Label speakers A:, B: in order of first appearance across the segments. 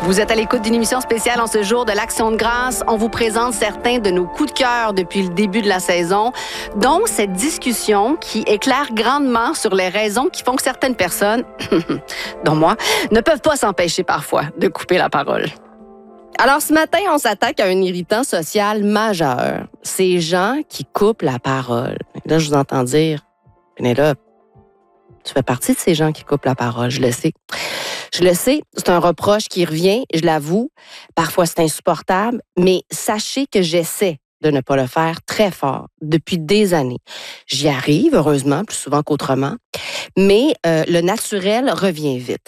A: Vous êtes à l'écoute d'une émission spéciale en ce jour de l'Action de grâce. On vous présente certains de nos coups de cœur depuis le début de la saison, dont cette discussion qui éclaire grandement sur les raisons qui font que certaines personnes, dont moi, ne peuvent pas s'empêcher parfois de couper la parole. Alors, ce matin, on s'attaque à un irritant social majeur. Ces gens qui coupent la parole. Là, je vous entends dire, Pénélope, tu fais partie de ces gens qui coupent la parole, je le sais. Je le sais, c'est un reproche qui revient, je l'avoue. Parfois, c'est insupportable, mais sachez que j'essaie de ne pas le faire très fort depuis des années. J'y arrive, heureusement, plus souvent qu'autrement, mais le naturel revient vite.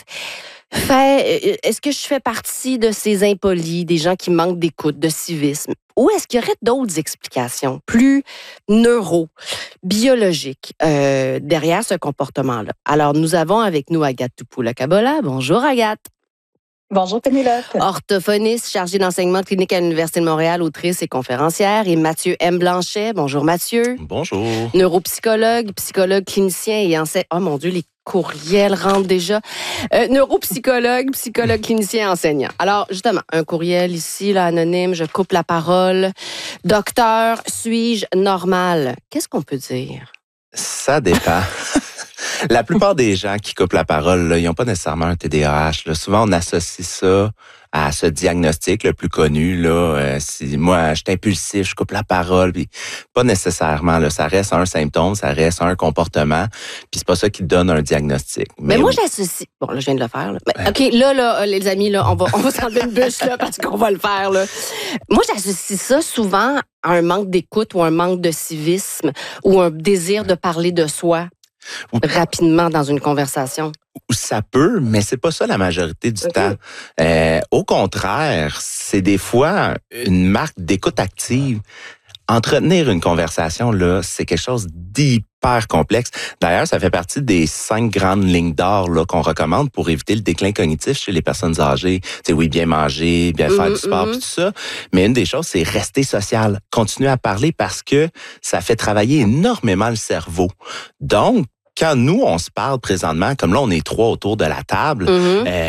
A: Est-ce que je fais partie de ces impolis, des gens qui manquent d'écoute, de civisme? Ou est-ce qu'il y aurait d'autres explications plus biologiques derrière ce comportement-là? Alors, nous avons avec nous Agathe Toupou-Lakabola. Bonjour, Agathe.
B: Bonjour, Pénélope.
A: Orthophoniste, chargée d'enseignement clinique à l'Université de Montréal, autrice et conférencière. Et Mathieu M. Blanchet. Bonjour, Mathieu.
C: Bonjour.
A: Neuropsychologue, psychologue clinicien et enseignant. Oh mon Dieu, les courriels rentrent déjà. Neuropsychologue, psychologue clinicien, enseignant. Alors, justement, un courriel ici, là, anonyme, je coupe la parole. Docteur, suis-je normal? Qu'est-ce qu'on peut dire?
C: Ça dépend. La plupart des gens qui coupent la parole, là, ils n'ont pas nécessairement un TDAH. Là. Souvent, on associe ça à ce diagnostic le plus connu. Là, si moi, je suis impulsif, je coupe la parole. Puis pas nécessairement. Là, ça reste un symptôme, ça reste un comportement. Puis c'est pas ça qui donne un diagnostic.
A: Mais moi, j'associe... Bon, là, je viens de le faire. Là. Mais, OK, là, les amis, là, on va s'enlever une bûche là, parce qu'on va le faire. Là. Moi, j'associe ça souvent à un manque d'écoute ou un manque de civisme ou un désir de parler de soi rapidement dans une conversation.
C: Ça peut, mais c'est pas ça la majorité du temps. Au contraire, c'est des fois une marque d'écoute active. Entretenir une conversation, là, c'est quelque chose d'hyper complexe. D'ailleurs, ça fait partie des 5 grandes lignes d'or là, qu'on recommande pour éviter le déclin cognitif chez les personnes âgées. Tu sais, oui, bien manger, bien faire du sport, tout ça. Mais une des choses, c'est rester social. Continuer à parler parce que ça fait travailler énormément le cerveau. Donc, quand nous, on se parle présentement, comme là, on est 3 autour de la table,